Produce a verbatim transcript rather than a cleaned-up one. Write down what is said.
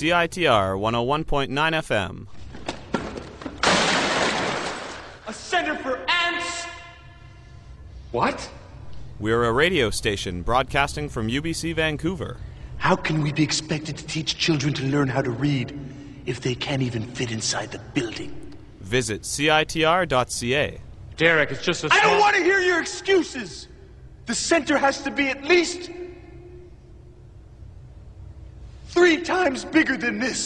C I T R one oh one point nine F M. A center for ants! What? We're a radio station broadcasting from U B C Vancouver. How can we be expected to teach children to learn how to read if they can't even fit inside the building? Visit C I T R dot C A. Derek, it's just a I small... don't want to hear your excuses! The center has to be at least three times bigger than this.